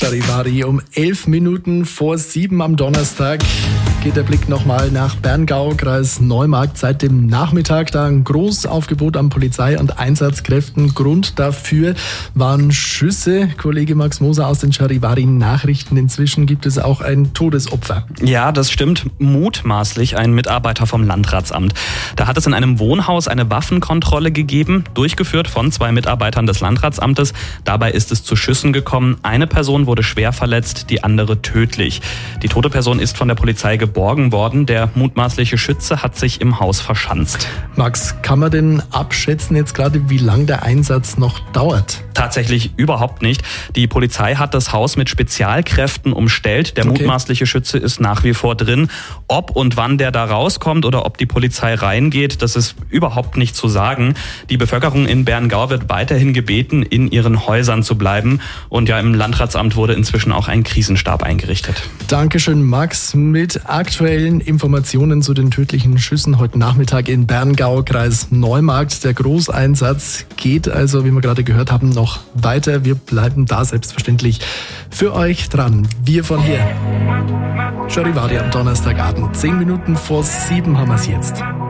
Charivari. Um 11 Minuten vor 7 am Donnerstag geht der Blick nochmal nach Berngau, Kreis Neumarkt. Seit dem Nachmittag da ein Großaufgebot an Polizei und Einsatzkräften. Grund dafür waren Schüsse. Kollege Max Moser aus den Charivari-Nachrichten. Inzwischen gibt es auch ein Todesopfer. Ja, das stimmt. Mutmaßlich ein Mitarbeiter vom Landratsamt. Da hat es in einem Wohnhaus eine Waffenkontrolle gegeben, durchgeführt von 2 Mitarbeitern des Landratsamtes. Dabei ist es zu Schüssen gekommen. Eine Person wurde schwer verletzt, die andere tödlich. Die tote Person ist von der Polizei geborgen worden. Der mutmaßliche Schütze hat sich im Haus verschanzt. Max, kann man denn abschätzen jetzt gerade, wie lang der Einsatz noch dauert? Tatsächlich überhaupt nicht. Die Polizei hat das Haus mit Spezialkräften umstellt. Der mutmaßliche Schütze ist nach wie vor drin. Ob und wann der da rauskommt oder ob die Polizei reingeht, das ist überhaupt nicht zu sagen. Die Bevölkerung in Berngau wird weiterhin gebeten, in ihren Häusern zu bleiben. Und ja, im Landratsamt wurde inzwischen auch ein Krisenstab eingerichtet. Dankeschön, Max. Mit aktuellen Informationen zu den tödlichen Schüssen heute Nachmittag in Berngau, Kreis Neumarkt. Der Großeinsatz geht also, wie wir gerade gehört haben, noch weiter. Wir bleiben da selbstverständlich für euch dran. Wir von hier. Charivari am Donnerstagabend. 10 Minuten vor 7 haben wir es jetzt.